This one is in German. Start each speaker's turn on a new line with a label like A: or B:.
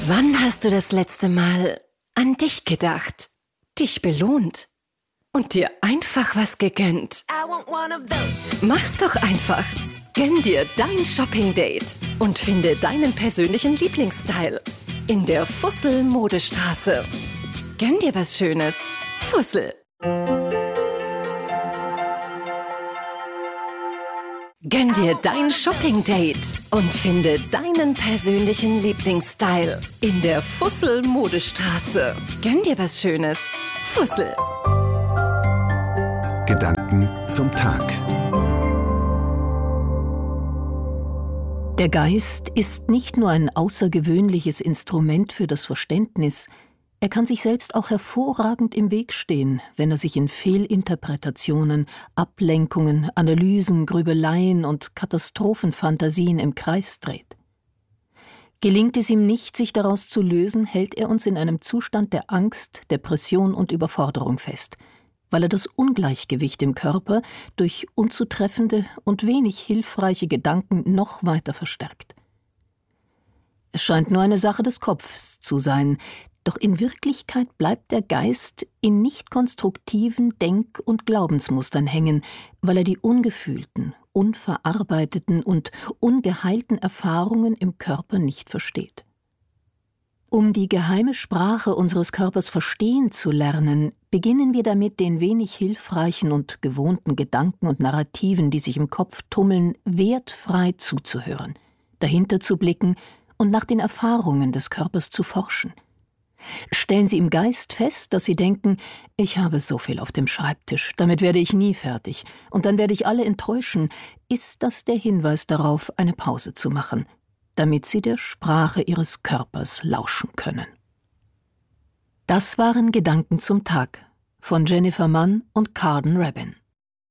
A: Wann hast du das letzte Mal an dich gedacht, dich belohnt und dir einfach was gegönnt? Mach's doch einfach. Gönn dir dein Shopping-Date und finde deinen persönlichen Lieblingsstyle in der Fussel-Modestraße. Gönn dir was Schönes. Fussel. Gönn dir dein Shopping-Date und finde deinen persönlichen Lieblingsstyle in der Fussel-Modestraße. Gönn dir was Schönes. Fussel.
B: Gedanken zum Tag.
C: Der Geist ist nicht nur ein außergewöhnliches Instrument für das Verständnis, er kann sich selbst auch hervorragend im Weg stehen, wenn er sich in Fehlinterpretationen, Ablenkungen, Analysen, Grübeleien und Katastrophenfantasien im Kreis dreht. Gelingt es ihm nicht, sich daraus zu lösen, hält er uns in einem Zustand der Angst, Depression und Überforderung fest, weil er das Ungleichgewicht im Körper durch unzutreffende und wenig hilfreiche Gedanken noch weiter verstärkt. Es scheint nur eine Sache des Kopfs zu sein, doch in Wirklichkeit bleibt der Geist in nicht konstruktiven Denk- und Glaubensmustern hängen, weil er die ungefühlten, unverarbeiteten und ungeheilten Erfahrungen im Körper nicht versteht. Um die geheime Sprache unseres Körpers verstehen zu lernen, beginnen wir damit, den wenig hilfreichen und gewohnten Gedanken und Narrativen, die sich im Kopf tummeln, wertfrei zuzuhören, dahinter zu blicken und nach den Erfahrungen des Körpers zu forschen. Stellen Sie im Geist fest, dass Sie denken, ich habe so viel auf dem Schreibtisch, damit werde ich nie fertig und dann werde ich alle enttäuschen, ist das der Hinweis darauf, eine Pause zu machen, damit Sie der Sprache Ihres Körpers lauschen können. Das waren Gedanken zum Tag von Jennifer Mann und Carden Rabin.